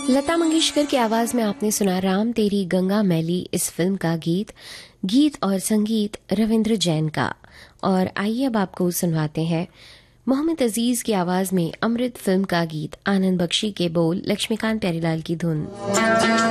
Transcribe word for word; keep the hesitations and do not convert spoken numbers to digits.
लता मंगेशकर की आवाज में आपने सुना राम तेरी गंगा मैली इस फिल्म का गीत गीत और संगीत रविंद्र जैन का। और आइए अब आपको सुनवाते हैं मोहम्मद अजीज की आवाज में अमृत फिल्म का गीत आनंद बख्शी के बोल लक्ष्मीकांत प्यारीलाल की धुन।